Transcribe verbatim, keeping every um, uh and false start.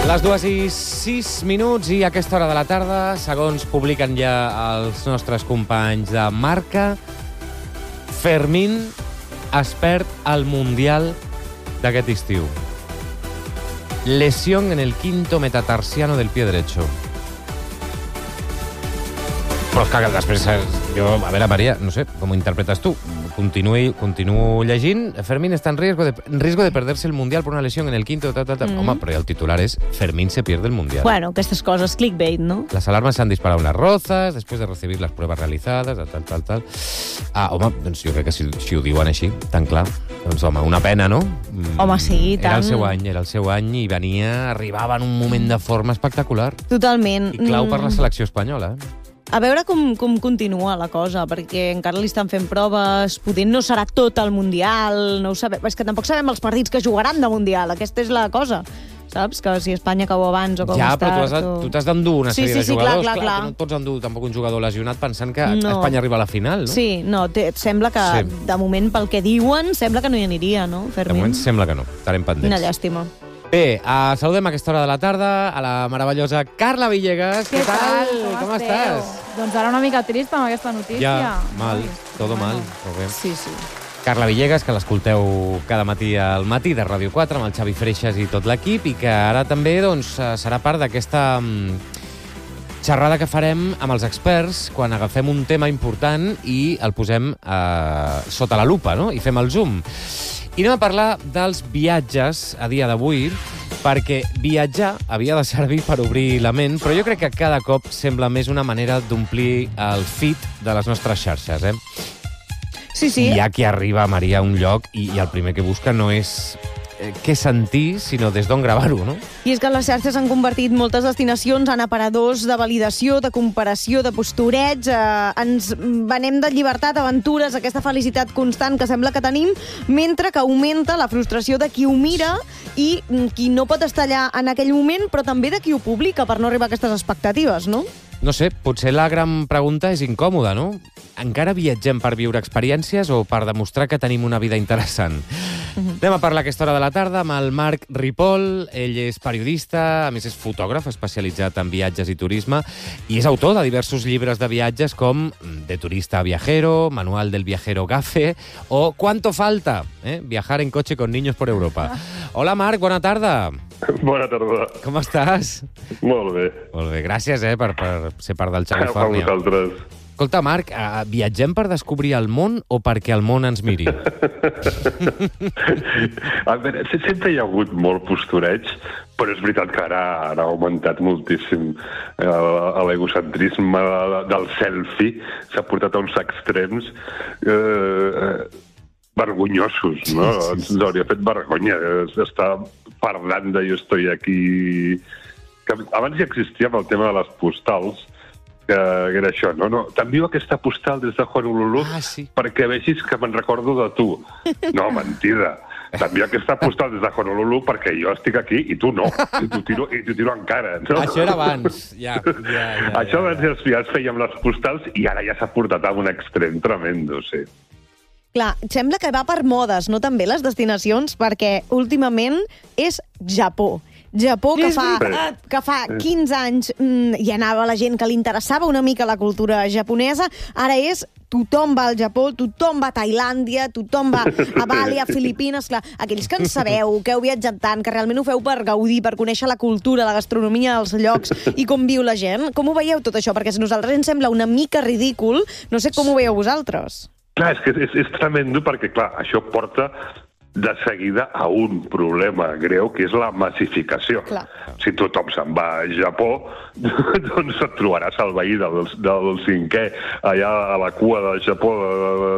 les dues i sis minuts i a aquesta hora de la tarda, segons publiquen ja els nostres companys de Marca, Fermín es perd el Mundial d'aquest estiu. Lesión en el quinto metatarsiano del pie derecho. Però és que després, jo, a veure, Maria, no sé, com ho interpretes tu? Continuï, continuo llegint. Fermín està en riesgo de, en riesgo de perderse el Mundial por una lesión en el quinto... Tal, tal, tal. Mm. Home, però el titular és Fermín se pierde el Mundial. Bueno, aquestes coses, clickbait, ¿no? Las alarmas se han disparado en las rozas después de recibir las pruebas realizadas, tal, tal, tal. Ah, home, doncs jo crec que si, si ho diuen així, tan clar, doncs home, una pena, no? Home, sí, tant. Era el seu any, era el seu any i venia, arribava en un moment de forma espectacular. Totalment. I clau per la selecció espanyola, eh? A veure com, com continua la cosa, perquè encara li estan fent proves, poder no serà tot el Mundial, no ho sabem, és que tampoc sabem els partits que jugaran de Mundial, aquesta és la cosa, saps? Que si Espanya cau abans o cau ja, més tard... Ja, però tu has, o... tu t'has d'endur una sí, sèrie sí, de sí, jugadors, clar, clar, clar. no et pots endur tampoc un jugador lesionat pensant que no. Espanya arriba a la final, no? Sí, no, te, sembla que, sí. de moment, pel que diuen, sembla que no hi aniria, no, Fermín? De moment sembla que no, estarem pendents. Una llàstima. Bé, uh, saludem a aquesta hora de la tarda a la meravellosa Carla Villegas. Què, Què tal? Com, Com estàs? Doncs ara una mica trist amb aquesta notícia. Ja, mal, Ai, todo bueno. mal. Però bé. Sí, sí. Carla Villegas, que l'escolteu cada matí al matí de Ràdio quatre amb el Xavi Freixas i tot l'equip, i que ara també doncs, serà part d'aquesta xerrada que farem amb els experts quan agafem un tema important i el posem eh, sota la lupa, no? I fem el zoom. I anem a parlar dels viatges a dia d'avui, perquè viatjar havia de servir per obrir la ment, però jo crec que cada cop sembla més una manera d'omplir el feed de les nostres xarxes, eh? Sí, sí. Hi ha qui arriba, Maria, a un lloc i, i el primer que busca no és eh, què sentir, sinó des d'on gravar-ho, no? I és que les xarxes han convertit moltes destinacions en aparadors de validació, de comparació, de postureig. Eh, ens venem de llibertat, aventures, aquesta felicitat constant que sembla que tenim, mentre que augmenta la frustració de qui ho mira i qui no pot estar allà en aquell moment, però també de qui ho publica per no arribar a aquestes expectatives, no? No sé, potser la gran pregunta és incòmoda, no? Encara viatgem per viure experiències o per demostrar que tenim una vida interessant? Uh-huh. Anem a parlar a aquesta hora de la tarda amb el Marc Ripoll. Ell és periodista, a més és fotògraf especialitzat en viatges i turisme i és autor de diversos llibres de viatges com De turista a viajero, Manual del viajero gafe o ¿Cuánto falta? Eh? Viajar en coche con niños por Europa. Hola, Marc, bona tarda. Bona tarda. Com estàs? Molt bé. Molt bé, gràcies eh, per, per ser part del Xavi A Fàrnia. vosaltres. Escolta, Marc, uh, viatgem per descobrir el món o perquè el món ens miri? A veure, sempre hi ha hagut molt postureig, però és veritat que ara, ara ha augmentat moltíssim eh, l'egocentrisme del selfie, s'ha portat a uns extrems eh, vergonyosos, no? Sí, sí, sí. Ens hauria fet vergonya estar parlant de jo estoy aquí... Que abans ja existia amb el tema de les postals, que era això, no? no T'envio aquesta postal des de Honolulu ah, sí. perquè vegis que me'n recordo de tu. No, mentida. T'envio aquesta postal des de Honolulu perquè jo estic aquí i tu no. I t'ho tiro, i t'ho tiro encara. No? Això era abans. Ja, ja, ja, Això ja, abans ja, ja es feia amb les postals i ara ja s'ha portat a un extrem tremendo, sí. Clar, sembla que va per modes, no també les destinacions, perquè últimament és Japó. Japó, que fa, que fa quinze anys mmm, hi anava la gent que li interessava una mica la cultura japonesa, ara és tothom va al Japó, tothom va a Tailàndia, tothom va a Bali, a Filipines. Clar, aquells que en sabeu, que heu viatjat tant, que realment ho feu per gaudir, per conèixer la cultura, la gastronomia dels llocs i com viu la gent, com ho veieu tot això? Perquè a nosaltres ens sembla una mica ridícul, no sé com ho veieu vosaltres. Clar, és que és, és tremendo perquè, clar, això porta de seguida a un problema greu, que és la massificació. Clar. Si tothom se'n va a Japó, doncs et trobaràs el veí del, del cinquè allà a la cua del Japó de, de,